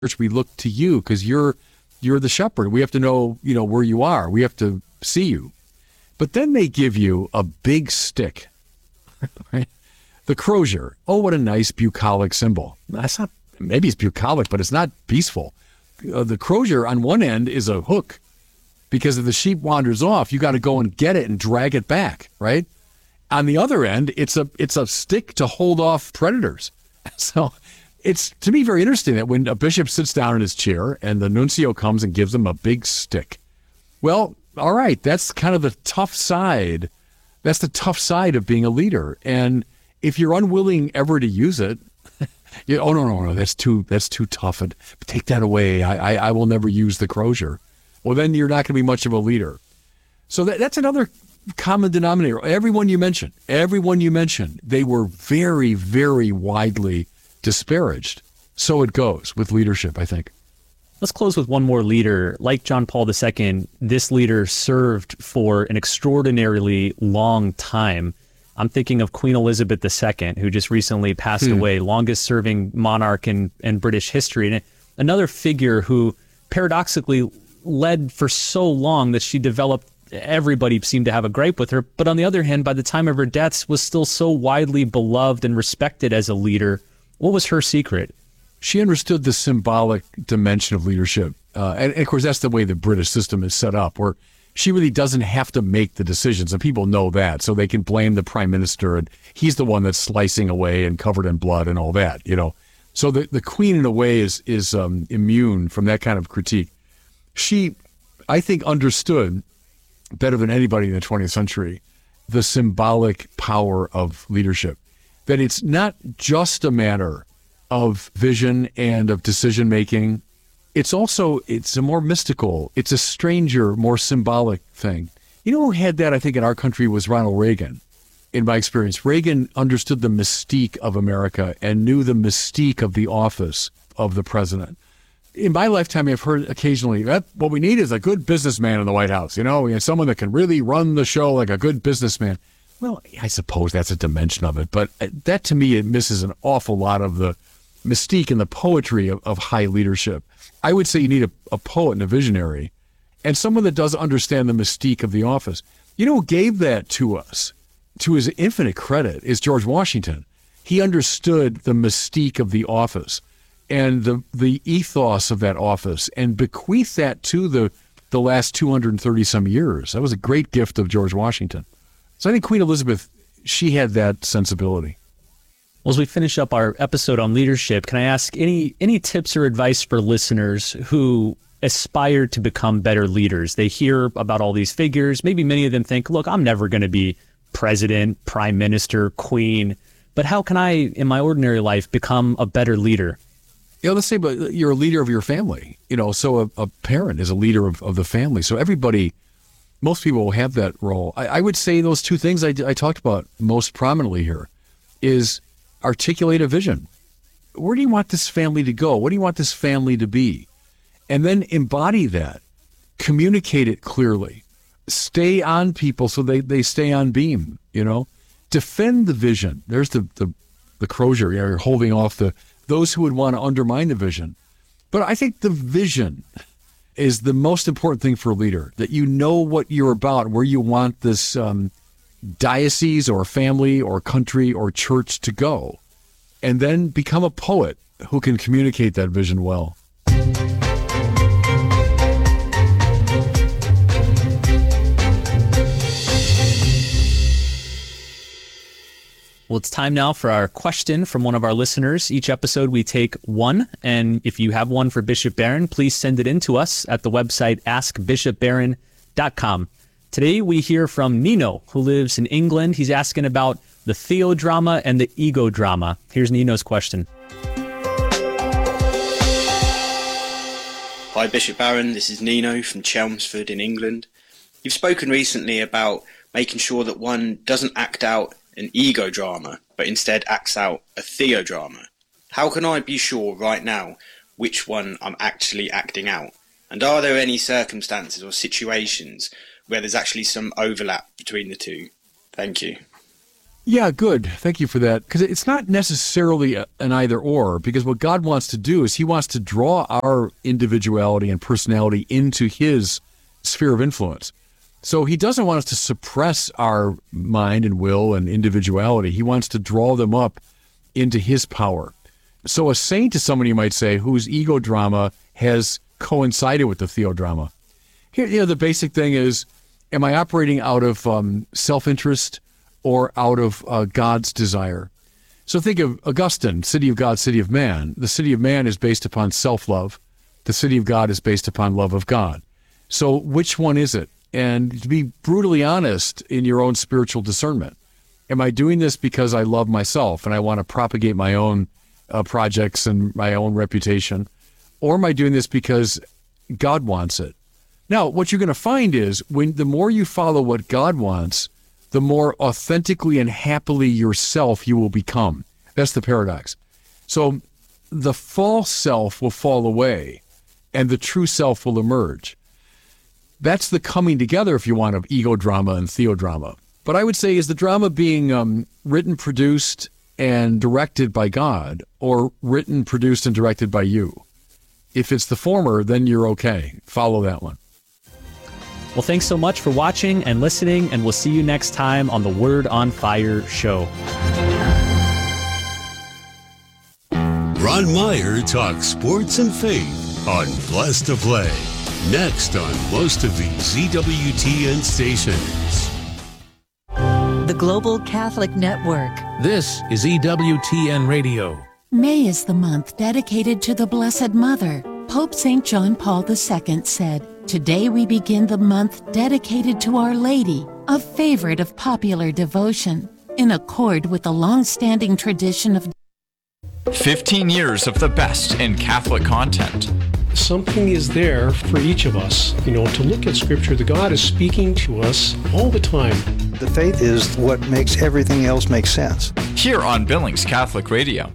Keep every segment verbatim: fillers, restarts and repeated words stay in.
we look to you because you're you're the shepherd. We have to know, you know, where you are. We have to see you. But then they give you a big stick, right? The crozier. Oh, what a nice bucolic symbol. That's not, maybe it's bucolic, but it's not peaceful. Uh, the crozier on one end is a hook because if the sheep wanders off, you got to go and get it and drag it back, right? On the other end, it's a it's a stick to hold off predators. So it's, to me, very interesting that when a bishop sits down in his chair and the nuncio comes and gives him a big stick. Well, all right, that's kind of the tough side. That's the tough side of being a leader. And if you're unwilling ever to use it, you, oh, no, no, no, that's too that's too tough. And take that away. I, I, I will never use the crozier. Well, then you're not going to be much of a leader. So that, that's another common denominator. Everyone you mentioned, everyone you mentioned, they were very, very widely disparaged. So it goes with leadership, I think. Let's close with one more leader. Like John Paul the Second, this leader served for an extraordinarily long time. I'm thinking of Queen Elizabeth the Second, who just recently passed hmm. away, longest serving monarch in, in British history. And another figure who paradoxically led for so long that she developed, everybody seemed to have a gripe with her. But on the other hand, by the time of her death, was still so widely beloved and respected as a leader. What was her secret? She understood the symbolic dimension of leadership. Uh, and, and, of course, that's the way the British system is set up, where she really doesn't have to make the decisions. And people know that, so they can blame the prime minister. And he's the one that's slicing away and covered in blood and all that, you know. So the, the queen, in a way, is, is um, immune from that kind of critique. She, I think, understood better than anybody in the twentieth century the symbolic power of leadership. That it's not just a matter of vision and of decision making. It's also, it's a more mystical, it's a stranger, more symbolic thing. You know who had that, I think, in our country was Ronald Reagan, in my experience. Reagan understood the mystique of America and knew the mystique of the office of the president. In my lifetime, I've heard occasionally that what we need is a good businessman in the White House. You know, we have someone that can really run the show like a good businessman. Well, I suppose that's a dimension of it, but that to me, it misses an awful lot of the mystique and the poetry of, of high leadership. I would say you need a, a poet and a visionary and someone that does understand the mystique of the office. You know who gave that to us, to his infinite credit, is George Washington. He understood the mystique of the office and the, the ethos of that office and bequeathed that to the, the last two hundred thirty some years. That was a great gift of George Washington. So I think Queen Elizabeth, she had that sensibility. Well, as we finish up our episode on leadership, can I ask any any tips or advice for listeners who aspire to become better leaders? They hear about all these figures. Maybe many of them think, look, I'm never going to be president, prime minister, queen. But how can I, in my ordinary life, become a better leader? Yeah, let's say but you're a leader of your family. You know, so a, a parent is a leader of, of the family. So everybody, most people will have that role. I, I would say those two things I, I talked about most prominently here is articulate a vision. Where do you want this family to go? What do you want this family to be? And then embody that. Communicate it clearly. Stay on people so they, they stay on beam, you know. Defend the vision. There's the, the, the crozier. You're holding off the those who would want to undermine the vision. But I think the vision is the most important thing for a leader, that you know what you're about, where you want this um, diocese or family or country or church to go, and then become a poet who can communicate that vision well. Well, it's time now for our question from one of our listeners. Each episode we take one, and if you have one for Bishop Barron, please send it in to us at the website ask bishop barron dot com. Today we hear from Nino, who lives in England. He's asking about the theodrama and the ego drama. Here's Nino's question. Hi Bishop Barron, this is Nino from Chelmsford in England. You've spoken recently about making sure that one doesn't act out an ego drama, but instead acts out a theodrama. How can I be sure right now which one I'm actually acting out? And are there any circumstances or situations where there's actually some overlap between the two? Thank you. Yeah, good. Thank you for that. Because it's not necessarily a, an either or, because what God wants to do is he wants to draw our individuality and personality into his sphere of influence. So he doesn't want us to suppress our mind and will and individuality. He wants to draw them up into his power. So a saint is somebody, you might say, whose ego drama has coincided with the theodrama. Here, you know, the basic thing is, am I operating out of um, self-interest or out of uh, God's desire? So think of Augustine, city of God, city of man. The city of man is based upon self-love. The city of God is based upon love of God. So which one is it? And to be brutally honest in your own spiritual discernment, am I doing this because I love myself and I want to propagate my own uh, projects and my own reputation? Or am I doing this because God wants it? Now, what you're going to find is when the more you follow what God wants, the more authentically and happily yourself you will become. That's the paradox. So the false self will fall away and the true self will emerge. That's the coming together, if you want, of ego drama and theodrama. But I would say, is the drama being um, written, produced, and directed by God, or written, produced, and directed by you? If it's the former, then you're okay. Follow that one. Well, thanks so much for watching and listening, and we'll see you next time on the Word on Fire show. Ron Meyer talks sports and faith on Blessed to Play. Next on most of the Z W T N stations. The Global Catholic Network. This is E W T N Radio. May is the month dedicated to the Blessed Mother. Pope Saint John Paul the Second said, "Today we begin the month dedicated to Our Lady, a favorite of popular devotion, in accord with the long-standing tradition of fifteen years of the best in Catholic content. Something is there for each of us, you know, to look at Scripture. The God is speaking to us all the time. The faith is what makes everything else make sense. Here on Billings Catholic Radio.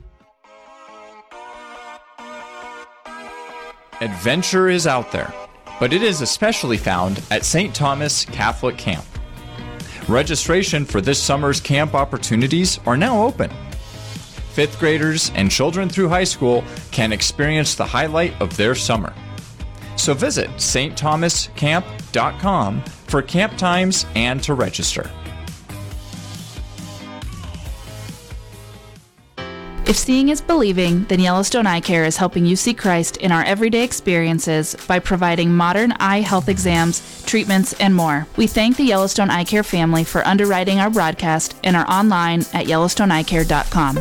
Adventure is out there, but it is especially found at Saint Thomas Catholic Camp. Registration for this summer's camp opportunities are now open. Fifth graders and children through high school can experience the highlight of their summer. So visit S T thomas camp dot com for camp times and to register. If seeing is believing, then Yellowstone Eye Care is helping you see Christ in our everyday experiences by providing modern eye health exams, treatments, and more. We thank the Yellowstone Eye Care family for underwriting our broadcast and are online at yellowstone eye care dot com.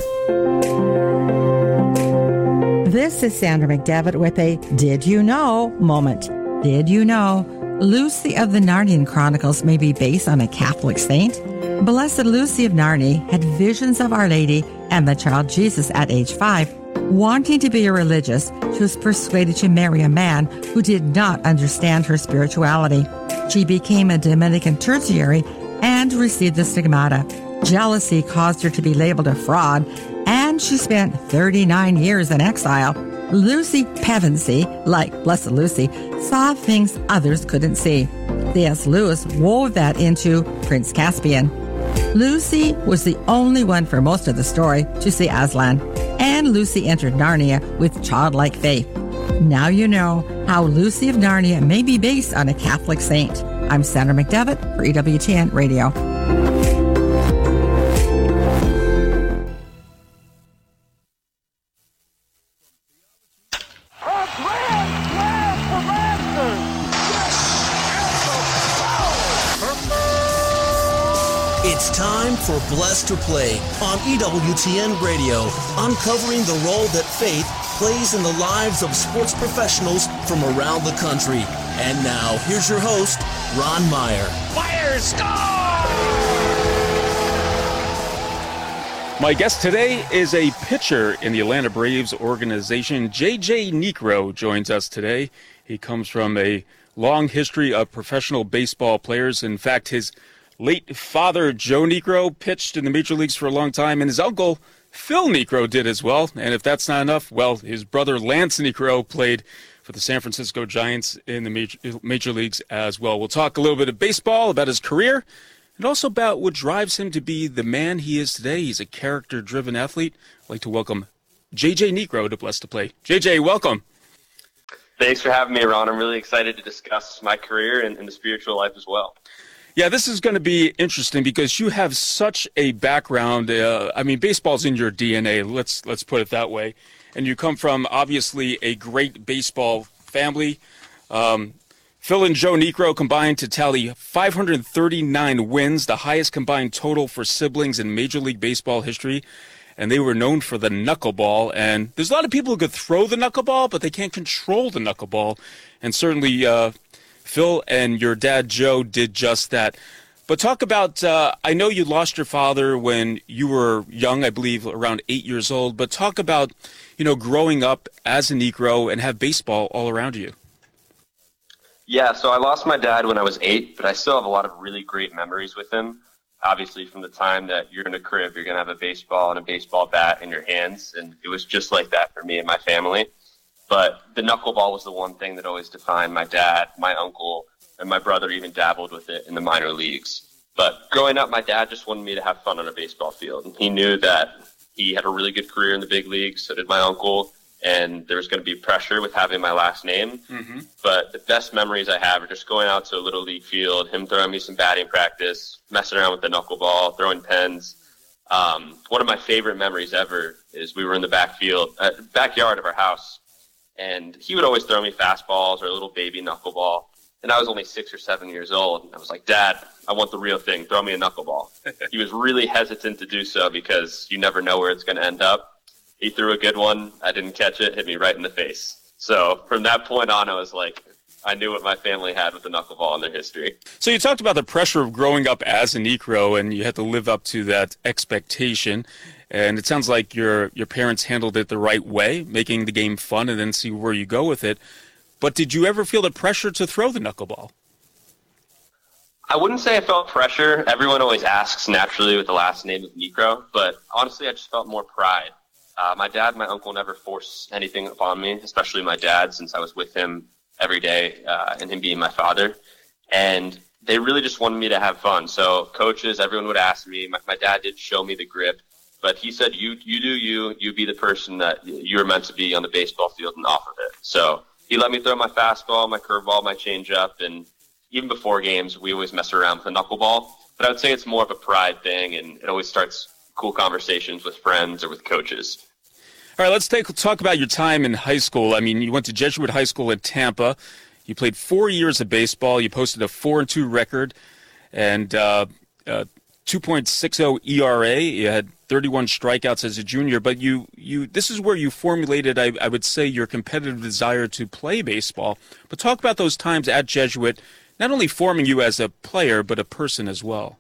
This is Sandra McDevitt with a Did You Know moment. Did you know Lucy of the Narnian Chronicles may be based on a Catholic saint? Blessed Lucy of Narni had visions of Our Lady and the child Jesus at age five. Wanting to be a religious, she was persuaded to marry a man who did not understand her spirituality. She became a Dominican tertiary and received the stigmata. Jealousy caused her to be labeled a fraud, and she spent thirty-nine years in exile. Lucy Pevensey, like Blessed Lucy, saw things others couldn't see. C S Lewis wove that into Prince Caspian. Lucy was the only one for most of the story to see Aslan, and Lucy entered Narnia with childlike faith. Now you know how Lucy of Narnia may be based on a Catholic saint. I'm Sandra McDevitt for E W T N Radio. It's time for Blessed to Play on E W T N Radio, uncovering the role that faith plays in the lives of sports professionals from around the country. And now, here's your host, Ron Meyer. Meyer, score! My guest today is a pitcher in the Atlanta Braves organization. J J Niekro joins us today. He comes from a long history of professional baseball players. In fact, his late father, Joe Niekro, pitched in the major leagues for a long time, and his uncle, Phil Niekro, did as well. And if that's not enough, well, his brother, Lance Niekro, played for the San Francisco Giants in the major, major leagues as well. We'll talk a little bit of baseball, about his career, and also about what drives him to be the man he is today. He's a character-driven athlete. I'd like to welcome J J Niekro to Blessed to Play. J J, welcome. Thanks for having me, Ron. I'm really excited to discuss my career and, and the spiritual life as well. Yeah, this is going to be interesting because you have such a background. Uh, I mean, baseball's in your D N A. Let's let's put it that way. And you come from obviously a great baseball family. Um, Phil and Joe Niekro combined to tally five hundred thirty-nine wins, the highest combined total for siblings in Major League Baseball history. And they were known for the knuckleball. And there's a lot of people who could throw the knuckleball, but they can't control the knuckleball. And certainly uh, Phil and your dad, Joe, did just that. But talk about, uh, I know you lost your father when you were young, I believe around eight years old. But talk about, you know, growing up as a Niekro and have baseball all around you. Yeah, so I lost my dad when I was eight, but I still have a lot of really great memories with him. Obviously, from the time that you're in a crib, you're going to have a baseball and a baseball bat in your hands, and it was just like that for me and my family. But the knuckleball was the one thing that always defined my dad, my uncle, and my brother even dabbled with it in the minor leagues. But growing up, my dad just wanted me to have fun on a baseball field. And he knew that he had a really good career in the big leagues, so did my uncle, and there was going to be pressure with having my last name. Mm-hmm. But the best memories I have are just going out to a little league field, him throwing me some batting practice, messing around with the knuckleball, throwing pens. Um, one of my favorite memories ever is we were in the backfield, uh, backyard of our house, and he would always throw me fastballs or a little baby knuckleball. And I was only six or seven years old, and I was like, Dad, I want the real thing. Throw me a knuckleball. He was really hesitant to do so because you never know where it's going to end up. He threw a good one. I didn't catch it. Hit me right in the face. So from that point on, I was like, I knew what my family had with the knuckleball in their history. So you talked about the pressure of growing up as a Niekro, and you had to live up to that expectation. And it sounds like your your parents handled it the right way, making the game fun and then see where you go with it. But did you ever feel the pressure to throw the knuckleball? I wouldn't say I felt pressure. Everyone always asks naturally with the last name of Niekro, but honestly, I just felt more pride. Uh, my dad and my uncle never forced anything upon me, especially my dad, since I was with him every day uh, and him being my father. And they really just wanted me to have fun. So coaches, everyone would ask me. My, my dad did show me the grip, but he said, you you do you, you be the person that you're meant to be on the baseball field and off of it. So he let me throw my fastball, my curveball, my changeup, and even before games, we always mess around with the knuckleball. But I would say it's more of a pride thing, and it always starts cool conversations with friends or with coaches. All right, let's take talk about your time in high school. I mean, you went to Jesuit High School in Tampa. You played four years of baseball. You posted a four and two record and uh, uh, two point six oh E R A. You had thirty-one strikeouts as a junior. But you, you, this is where you formulated, I, I would say, your competitive desire to play baseball. But talk about those times at Jesuit, not only forming you as a player, but a person as well.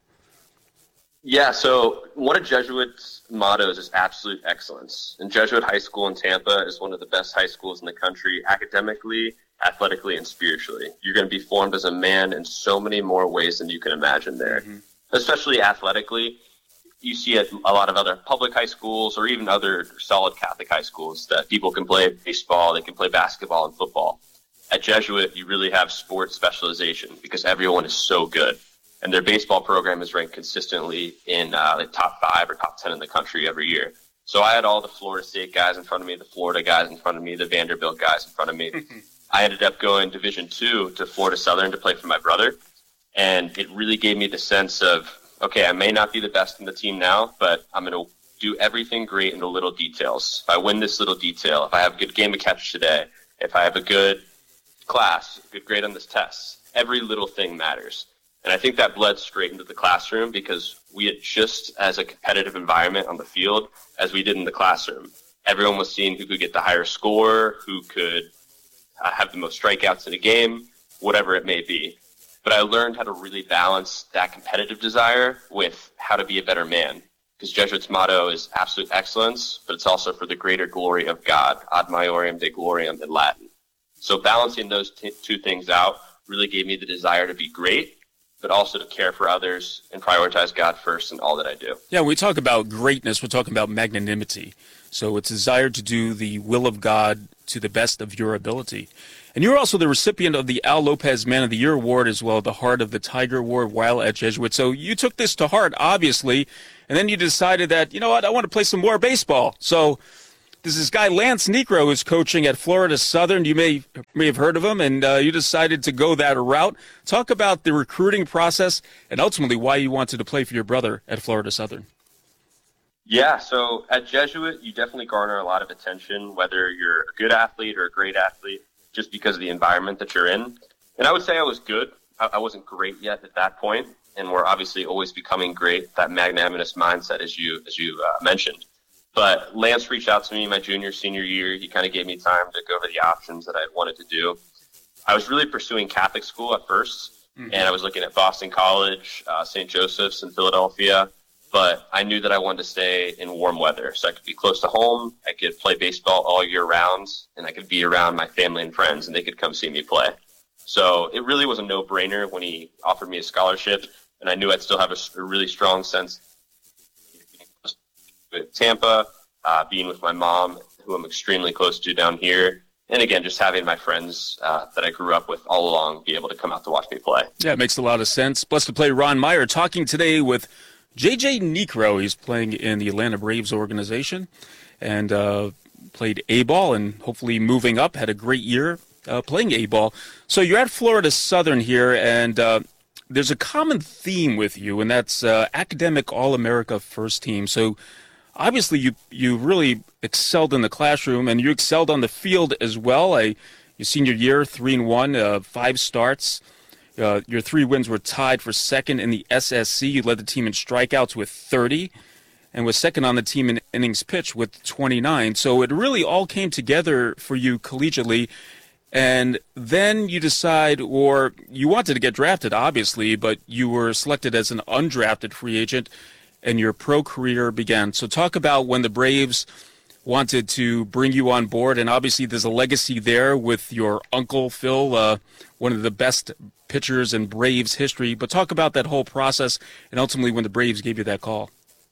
Yeah, so one of Jesuit's mottos is absolute excellence. And Jesuit High School in Tampa is one of the best high schools in the country, academically, athletically, and spiritually. You're going to be formed as a man in so many more ways than you can imagine there. Mm-hmm. Especially athletically, you see at a lot of other public high schools or even other solid Catholic high schools that people can play baseball, they can play basketball and football. At Jesuit, you really have sports specialization because everyone is so good. And their baseball program is ranked consistently in uh, the top five or top ten in the country every year. So I had all the Florida State guys in front of me, the Florida guys in front of me, the Vanderbilt guys in front of me. I ended up going Division two to Florida Southern to play for my brother. And it really gave me the sense of, okay, I may not be the best in the team now, but I'm going to do everything great in the little details. If I win this little detail, if I have a good game of catch today, if I have a good class, a good grade on this test, every little thing matters. And I think that bled straight into the classroom because we had just as a competitive environment on the field as we did in the classroom. Everyone was seeing who could get the higher score, who could uh, have the most strikeouts in a game, whatever it may be. But I learned how to really balance that competitive desire with how to be a better man. Because Jesuit's motto is absolute excellence, but it's also for the greater glory of God, ad maiorem Dei gloriam in Latin. So balancing those t- two things out really gave me the desire to be great, but also to care for others and prioritize God first in all that I do. Yeah, when we talk about greatness, we're talking about magnanimity. So it's desire to do the will of God to the best of your ability. And you're also the recipient of the Al Lopez Man of the Year Award as well, the Heart of the Tiger Award while at Jesuit. So you took this to heart, obviously, and then you decided that, you know what, I want to play some more baseball. So there's this guy, Lance Niekro, who's coaching at Florida Southern. You may may have heard of him, and uh, you decided to go that route. Talk about the recruiting process and ultimately why you wanted to play for your brother at Florida Southern. Yeah, so at Jesuit, you definitely garner a lot of attention, whether you're a good athlete or a great athlete, just because of the environment that you're in. And I would say I was good. I, I wasn't great yet at that point, and we're obviously always becoming great, that magnanimous mindset, as you as you uh, mentioned. But Lance reached out to me my junior, senior year. He kind of gave me time to go over the options that I wanted to do. I was really pursuing Catholic school at first, mm-hmm. and I was looking at Boston College, uh, Saint Joseph's in Philadelphia. But I knew that I wanted to stay in warm weather, so I could be close to home, I could play baseball all year round, and I could be around my family and friends, and they could come see me play. So it really was a no-brainer when he offered me a scholarship, and I knew I'd still have a, a really strong sense with Tampa, uh, being with my mom, who I'm extremely close to down here, and again, just having my friends uh, that I grew up with all along be able to come out to watch me play. Yeah, it makes a lot of sense. Blessed to play Ron Meyer talking today with J J Niekro. He's playing in the Atlanta Braves organization and uh, played A-ball and hopefully moving up, had a great year uh, playing A-ball. So you're at Florida Southern here, and uh, there's a common theme with you, and that's uh, academic All-America first team. So obviously you you really excelled in the classroom, and you excelled on the field as well. I, your senior year, three and one, uh, five starts. Uh, your three wins were tied for second in the S S C. You led the team in strikeouts with thirty and was second on the team in innings pitched with twenty-nine. So it really all came together for you collegiately. And then you decide, or you wanted to get drafted, obviously, but you were selected as an undrafted free agent, and your pro career began. So talk about when the Braves wanted to bring you on board, and obviously there's a legacy there with your uncle, Phil, uh, one of the best pitchers in Braves history. But talk about that whole process and ultimately when the Braves gave you that call.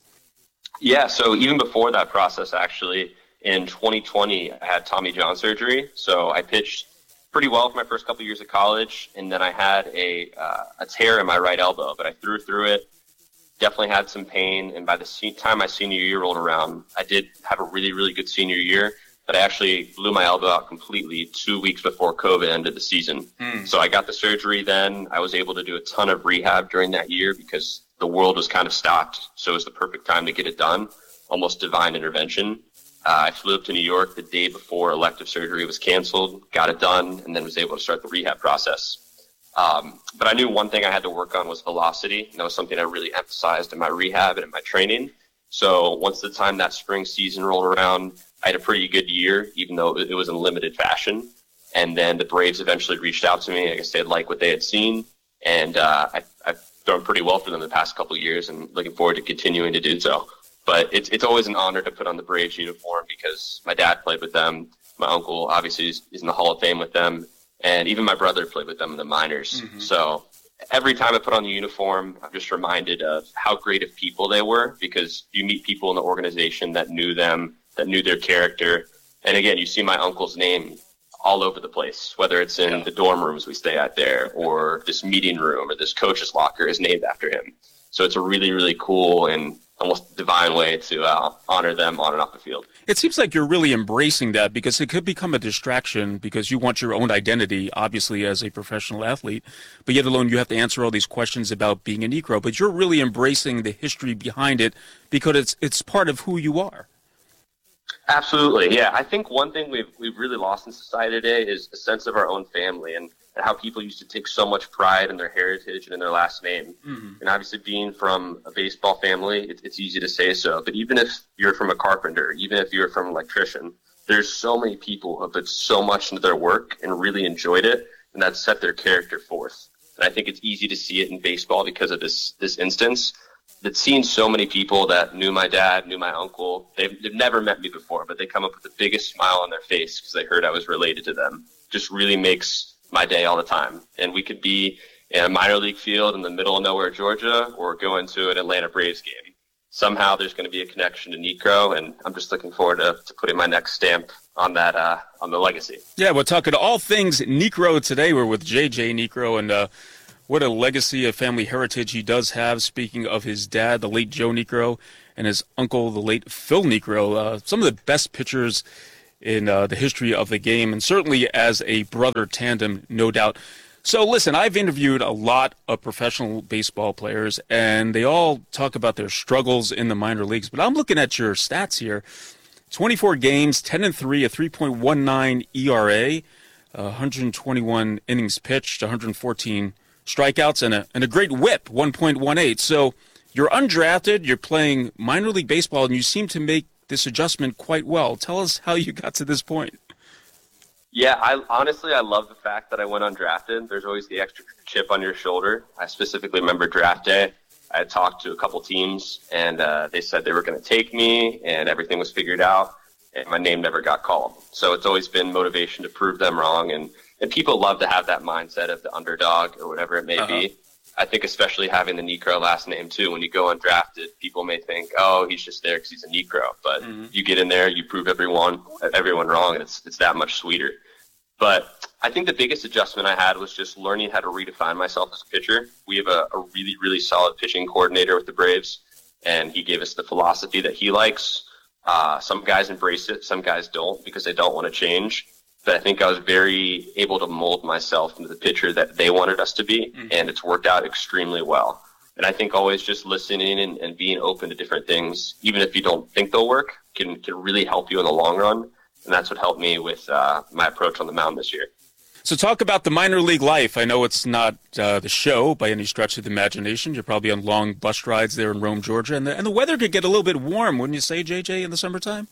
Yeah, so even before that process, actually, in twenty twenty, I had Tommy John surgery. So I pitched pretty well for my first couple years of college, and then I had a uh, a tear in my right elbow, but I threw through it. Definitely had some pain, and by the se- time my senior year rolled around, I did have a really, really good senior year, but I actually blew my elbow out completely two weeks before COVID ended the season. Mm. So I got the surgery then. I was able to do a ton of rehab during that year because the world was kind of stopped, so it was the perfect time to get it done, almost divine intervention. Uh, I flew up to New York the day before elective surgery was canceled, got it done, and then was able to start the rehab process. Um, but I knew one thing I had to work on was velocity, and that was something I really emphasized in my rehab and in my training. So once the time that spring season rolled around, I had a pretty good year, even though it was in limited fashion. And then the Braves eventually reached out to me. I guess they had liked what they had seen, and uh, I, I've thrown pretty well for them the past couple of years, and looking forward to continuing to do so. But it's it's always an honor to put on the Braves uniform because my dad played with them. My uncle obviously is, is in the Hall of Fame with them. And even my brother played with them in the minors. Mm-hmm. So every time I put on the uniform, I'm just reminded of how great of people they were, because you meet people in the organization that knew them, that knew their character. And again, you see my uncle's name all over the place, whether it's in yeah. the dorm rooms we stay at there, or this meeting room, or this coach's locker is named after him. So it's a really, really cool and almost divine way to uh, honor them on and off the field. It seems like you're really embracing that, because it could become a distraction because you want your own identity, obviously, as a professional athlete, but yet alone you have to answer all these questions about being a Negro. But you're really embracing the history behind it because it's it's part of who you are. Absolutely, yeah. I think one thing we've we've really lost in society today is a sense of our own family, and and how people used to take so much pride in their heritage and in their last name. Mm-hmm. And obviously being from a baseball family, it, it's easy to say so. But even if you're from a carpenter, even if you're from an electrician, there's so many people who have put so much into their work and really enjoyed it, and that set their character forth. And I think it's easy to see it in baseball because of this this instance. That's seen so many people that knew my dad, knew my uncle. They've, they've never met me before, but they come up with the biggest smile on their face because they heard I was related to them. Just really makes my day all the time. And we could be in a minor league field in the middle of nowhere, Georgia, or go into an Atlanta Braves game. somehow there's going to be a connection to Niekro, and I'm just looking forward to, to putting my next stamp on that, uh, on the legacy. Yeah, we're talking all things Niekro today. We're with J J Niekro, and uh, what a legacy of family heritage he does have. Speaking of his dad, the late Joe Niekro, and his uncle, the late Phil Niekro, uh, some of the best pitchers in uh, the history of the game, and certainly as a brother tandem, no doubt. So listen, I've interviewed a lot of professional baseball players, and they all talk about their struggles in the minor leagues. But I'm looking at your stats here. twenty-four games, ten and three, a three point one nine E R A, uh, one hundred twenty-one innings pitched, one hundred fourteen strikeouts, and a, and a great whip, one point one eight. So you're undrafted, you're playing minor league baseball, and you seem to make this adjustment quite well. Tell us how you got to this point. Yeah, I honestly, I love the fact that I went undrafted. There's always the extra chip on your shoulder. I specifically remember draft day. I had talked to a couple teams, and uh, they said they were going to take me, and everything was figured out, and my name never got called. So it's always been motivation to prove them wrong, and, and people love to have that mindset of the underdog or whatever it may uh-huh. be. I think especially having the Niekro last name, too. When you go undrafted, people may think, oh, he's just there because he's a Niekro. But mm-hmm. you get in there, you prove everyone everyone wrong, and it's it's that much sweeter. But I think the biggest adjustment I had was just learning how to redefine myself as a pitcher. We have a, a really, really solid pitching coordinator with the Braves, and he gave us the philosophy that he likes. Uh, some guys embrace it, some guys don't because they don't want to change. But I think I was very able to mold myself into the pitcher that they wanted us to be, mm-hmm. and it's worked out extremely well. And I think always just listening and, and being open to different things, even if you don't think they'll work, can, can really help you in the long run. And that's what helped me with uh, my approach on the mound this year. So talk about the minor league life. I know it's not uh, the show by any stretch of the imagination. You're probably on long bus rides there in Rome, Georgia. And the, and the weather could get a little bit warm, wouldn't you say, J J, in the summertime?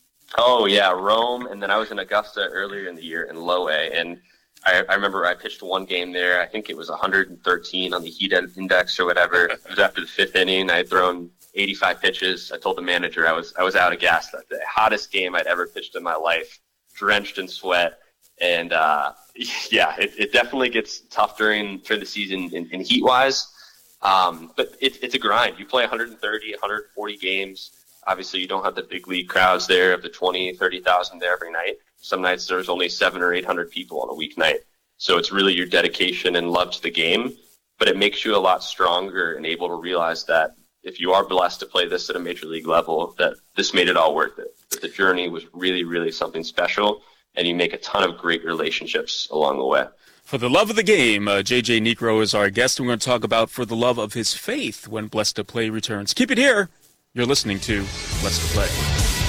Oh, yeah, Rome. And then I was in Augusta earlier in the year in low A. And I, I remember I pitched one game there. I think it was one hundred thirteen on the heat index or whatever. It was after the fifth inning. I had thrown eighty-five pitches. I told the manager I was I was out of gas that day. Hottest game I'd ever pitched in my life, drenched in sweat. And, uh, yeah, it, it definitely gets tough during, during the season in, in heat-wise. Um, but it, it's a grind. You play one hundred thirty, one hundred forty games. Obviously, you don't have the big league crowds there of the twenty, thirty thousand there every night. Some nights there's only seven or eight hundred people on a weeknight. So it's really your dedication and love to the game. But it makes you a lot stronger and able to realize that if you are blessed to play this at a major league level, that this made it all worth it. That the journey was really, really something special, and you make a ton of great relationships along the way. For the love of the game, uh, J J Niekro is our guest, and we're going to talk about for the love of his faith when Blessed to Play returns. Keep it here. You're listening to Blessed to Play.